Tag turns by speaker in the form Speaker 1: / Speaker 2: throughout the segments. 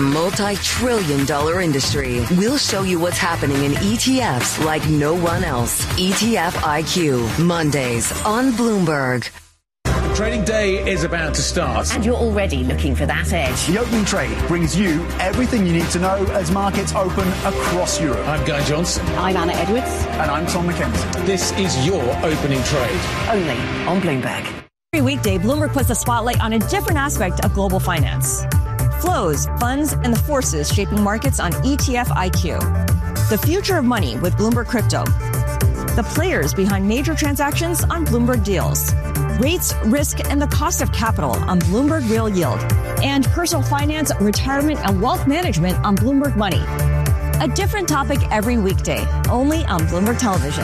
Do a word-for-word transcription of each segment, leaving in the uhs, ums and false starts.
Speaker 1: a multi-trillion dollar industry. We'll show you what's happening in E T Fs like no one else. E T F I Q, Mondays on Bloomberg.
Speaker 2: Trading day is about to start.
Speaker 3: And you're already looking for that edge.
Speaker 4: The Opening Trade brings you everything you need to know as markets open across Europe.
Speaker 2: I'm Guy Johnson.
Speaker 3: I'm Anna Edwards.
Speaker 4: And I'm Tom McKenzie.
Speaker 2: This is your Opening Trade.
Speaker 3: Only on Bloomberg.
Speaker 5: Every weekday, Bloomberg puts a spotlight on a different aspect of global finance. Flows, funds, and the forces shaping markets on E T F I Q. The future of money with Bloomberg Crypto. The players behind major transactions on Bloomberg Deals. Rates, risk, and the cost of capital on Bloomberg Real Yield. And personal finance, retirement, and wealth management on Bloomberg Money. A different topic every weekday, only on Bloomberg Television.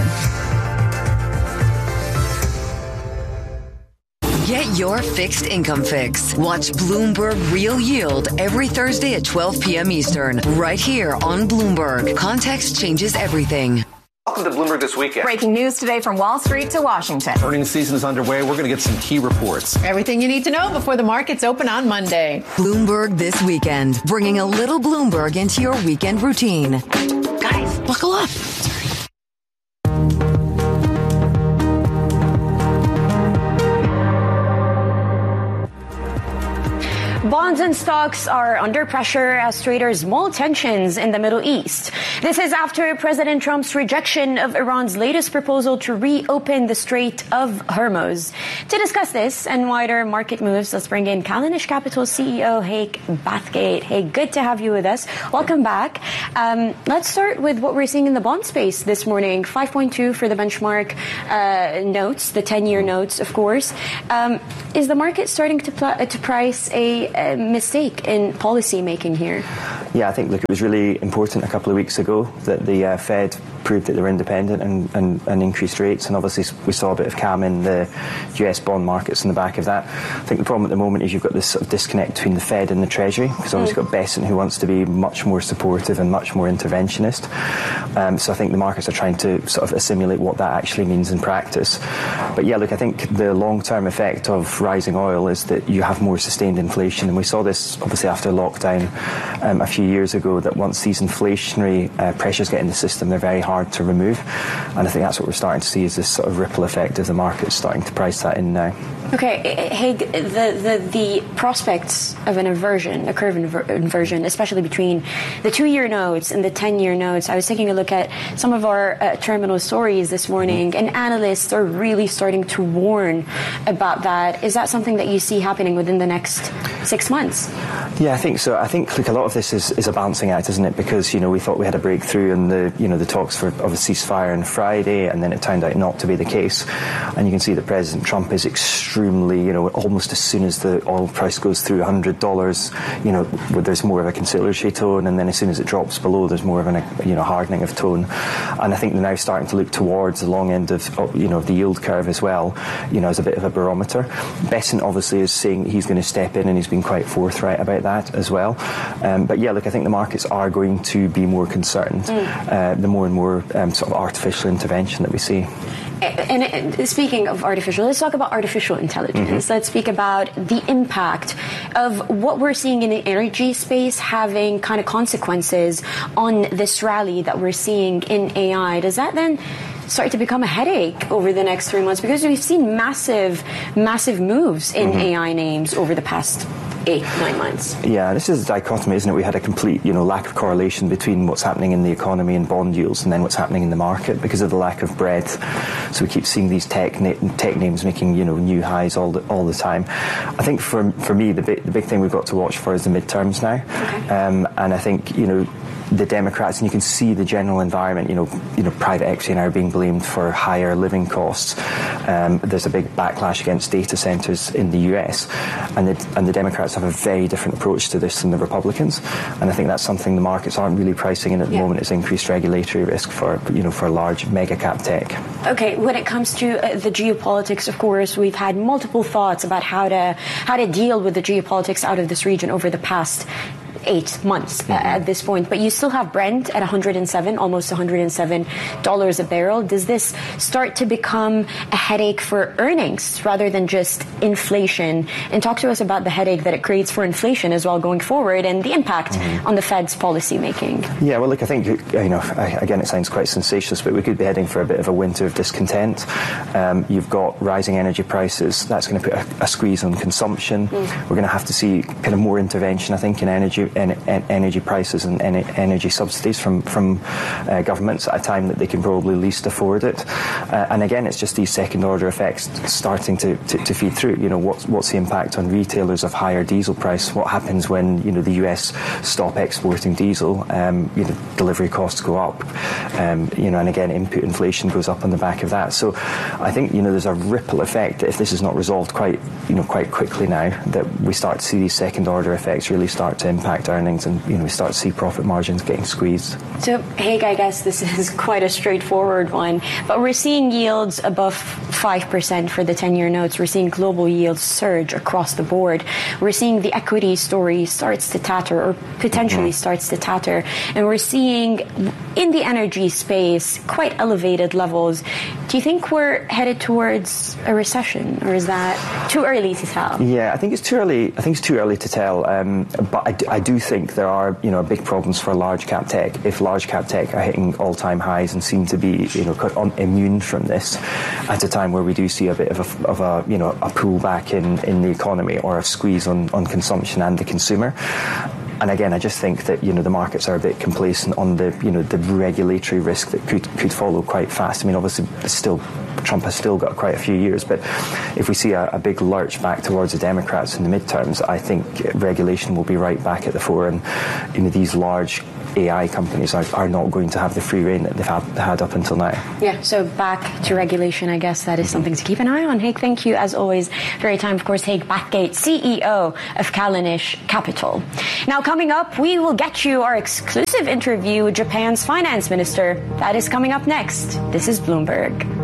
Speaker 1: Get your fixed income fix. Watch Bloomberg Real Yield every Thursday at twelve p.m. Eastern, right here on Bloomberg. Context changes everything.
Speaker 6: Welcome to Bloomberg This Weekend.
Speaker 7: Breaking news today from Wall Street to Washington.
Speaker 6: Earnings season is underway. We're going to get some key reports.
Speaker 7: Everything you need to know before the markets open on Monday.
Speaker 1: Bloomberg This Weekend, bringing a little Bloomberg into your weekend routine. Guys, buckle up.
Speaker 8: Bonds and stocks are under pressure as traders mull tensions in the Middle East. This is after President Trump's rejection of Iran's latest proposal to reopen the Strait of Hormuz. To discuss this and wider market moves, let's bring in Callanish Capital C E O Haig Bathgate. Hey, good to have you with us. Welcome back. Um, let's start with what we're seeing in the bond space this morning. five point two for the benchmark uh, notes, the ten-year notes, of course. Um, is the market starting to, pl- to price a A mistake in policy making here?
Speaker 9: Yeah, I think, look, it was really important a couple of weeks ago that the uh, Fed proved that they were independent and, and, and increased rates, and obviously we saw a bit of calm in the U S bond markets on the back of that. I think the problem at the moment is you've got this sort of disconnect between the Fed and the Treasury, because obviously mm. you've got Bessent, who wants to be much more supportive and much more interventionist. Um, so I think the markets are trying to sort of assimilate what that actually means in practice. But yeah, look, I think the long-term effect of rising oil is that you have more sustained inflation, and we saw this obviously after lockdown um, a few years ago, that once these inflationary uh, pressures get in the system, they're very hard to remove, and I think that's what we're starting to see, is this sort of ripple effect as the market's starting to price that in now.
Speaker 8: Okay, hey, the, the, the prospects of an inversion, a curve inver- inversion, especially between the two-year notes and the ten-year notes. I was taking a look at some of our uh, terminal stories this morning, and analysts are really starting to warn about that. Is that something that you see happening within the next six months?
Speaker 9: Yeah, I think so. I think, look, a lot of this is, is a balancing act, isn't it? Because, you know, we thought we had a breakthrough in the, you know, the talks for, of a ceasefire on Friday, and then it turned out not to be the case. And you can see that President Trump is extremely, you know, almost as soon as the oil price goes through one hundred dollars, you know, there's more of a conciliatory tone, and then as soon as it drops below, there's more of an, you know, hardening of tone. And I think they're now starting to look towards the long end of, you know, the yield curve as well, you know, as a bit of a barometer. Bessent obviously is saying he's going to step in, and he's been quite forthright about that as well. Um, but yeah, look, I think the markets are going to be more concerned mm. uh, the more and more um, sort of artificial intervention that we see.
Speaker 8: And, and speaking of artificial, let's talk about artificial intelligence. Mm-hmm. Let's speak about the impact of what we're seeing in the energy space having kind of consequences on this rally that we're seeing in A I. Does that then start to become a headache over the next three months? Because we've seen massive, massive moves in mm-hmm. A I names over the past eight, nine months.
Speaker 9: Yeah, this is a dichotomy, isn't it? We had a complete, you know, lack of correlation between what's happening in the economy and bond yields, and then what's happening in the market because of the lack of breadth. So we keep seeing these tech na- tech names making, you know, new highs all the, all the time. I think for for me, the big the big thing we've got to watch for is the midterms now, okay. um, and I think, you know, the Democrats, and you can see the general environment, you know, you know, private equity now being blamed for higher living costs. Um, there's a big backlash against data centers in the U S, and the, and the Democrats have a very different approach to this than the Republicans, and I think that's something the markets aren't really pricing in at the yeah. moment. Is increased regulatory risk for, you know, for large mega cap tech.
Speaker 8: Okay, when it comes to uh, the geopolitics, of course, we've had multiple thoughts about how to how to deal with the geopolitics out of this region over the past eight months mm-hmm. uh, at this point, but you still have Brent at one hundred seven, almost one hundred seven dollars a barrel. Does this start to become a headache for earnings rather than just inflation? And talk to us about the headache that it creates for inflation as well going forward and the impact mm-hmm. on the Fed's policy making.
Speaker 9: Yeah, well, look, I think, you know, again, it sounds quite sensationalist, but we could be heading for a bit of a winter of discontent. Um, you've got rising energy prices. That's going to put a, a squeeze on consumption. Mm. We're going to have to see kind of more intervention, I think, in energy en, en, energy prices and en, energy subsidies from, from uh, governments at a time that they can probably least afford it. Uh, and again, it's just these second-order effects starting to, to, to feed through. You know, what's, what's the impact on retailers of higher diesel price? What happens when, you know, the U S stop exporting diesel? Um, you know, delivery costs go up. Um, you know, and again, input inflation goes up on the back of that. So I think, you know, there's a ripple effect that if this is not resolved quite, you know, quite quickly now, that we start to see these second-order effects really start to impact earnings, and, you know, we start to see profit margins getting squeezed.
Speaker 8: So, Haig, I guess this is quite a straightforward one, but we're seeing yields above five percent for the ten-year notes. We're seeing global yields surge across the board. We're seeing the equity story starts to tatter, or potentially mm-hmm. starts to tatter, and we're seeing in the energy space quite elevated levels. Do you think we're headed towards a recession, or is that too early to tell?
Speaker 9: Yeah, I think it's too early. I think it's too early to tell. Um, but I do, I do think there are, you know, big problems for large cap tech. If large cap tech are hitting all-time highs and seem to be, you know, quite un- immune from this, at a time where we do see a bit of a, of a you know, a pullback in, in the economy, or a squeeze on, on consumption and the consumer. And again, I just think that, you know, the markets are a bit complacent on the, you know, the regulatory risk that could could follow quite fast. I mean, obviously, it's still Trump has still got quite a few years, but if we see a, a big lurch back towards the Democrats in the midterms, I think regulation will be right back at the fore, and, you know, these large A I companies are, are not going to have the free rein that they've had, had up until now.
Speaker 8: Yeah, so back to regulation, I guess that is something to keep an eye on. Haig, thank you as always for your time. Of course, Haig Backgate, C E O of Callanish Capital. Now, coming up, we will get you our exclusive interview with Japan's finance minister. That is coming up next. This is Bloomberg.